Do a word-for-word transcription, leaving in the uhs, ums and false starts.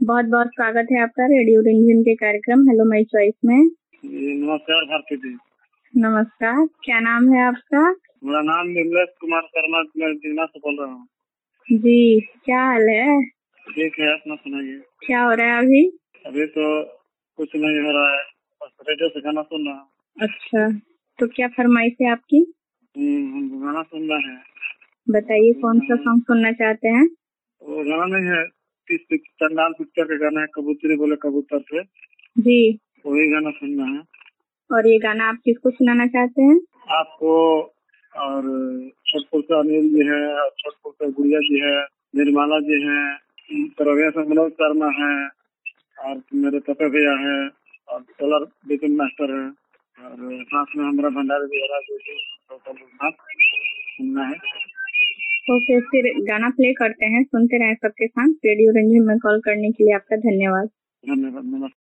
बहुत बहुत स्वागत है आपका रेडियो रिंझिन के कार्यक्रम हेलो माय चॉइस में। नमस्कार भारती जी। नमस्कार, क्या नाम है आपका? मेरा नाम निर्मलेश कुमार शर्मा, मैं जीना से बोल रहा हूँ। जी, क्या हाल है? ठीक है, अपना सुनाइए। क्या हो रहा है अभी? अभी तो कुछ नहीं हो रहा है, बस रेडियो से गाना सुन रहा हूँ। अच्छा, तो क्या फरमाइश है आपकी? हम गाना सुन रहे हैं। बताइए कौन सा सॉन्ग सुनना चाहते हैं? वो गाना नहीं है, चंडाल पिक्चर का गाना है, कबूतरी बोले कबूतर से। जी, वही गाना सुनना है। और ये गाना आप किसको सुनाना चाहते हैं? आपको, और छोटपुर से अनिल जी है, और छोटपुर से गुड़िया जी है, निर्मला जी है, तरवेश से मनोज शर्मा है, और मेरे पपे भैया है, और सोलर बिपिन मास्टर है, और साथ में हमारा भंडारी भी है जो कि सुनना है। तो फिर फिर गाना प्ले करते हैं, सुनते रहें सबके साथ। रेडियो रंजन में कॉल करने के लिए आपका धन्यवाद। धन्यवाद, नमस्कार।